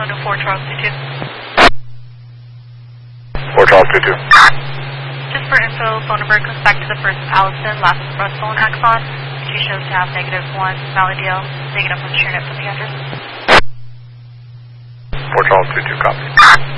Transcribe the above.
going to 4 Charles 22. 4 Charles 22. Just for info, phone number comes back to the first Allison, last Russell and Axon. She shows to have -1, valid deal. Taking up on sharing it from the address. 4 Charles 22, copy.